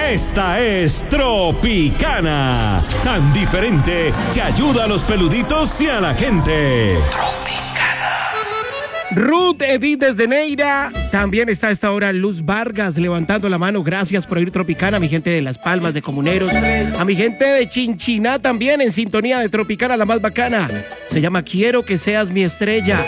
Esta es Tropicana, tan diferente que ayuda a los peluditos y a la gente. Ruth Edith desde Neira. También está a esta hora Luz Vargas levantando la mano. Gracias por oír Tropicana, a mi gente de Las Palmas, de Comuneros, a mi gente de Chinchiná también en sintonía de Tropicana, la más bacana. Se llama Quiero que seas mi estrella.